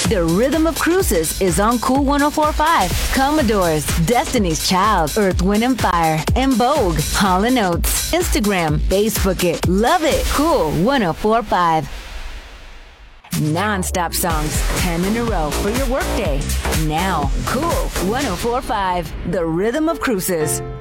The Rhythm of Cruises is on Cool 104.5. Commodores, Destiny's Child, Earth, Wind and Fire, and Vogue, Hall & Oates. Instagram, Facebook it, love it. Cool 104.5. Non-stop songs, 10 in a row for your workday. Now, Cool 104.5. The Rhythm of Cruises.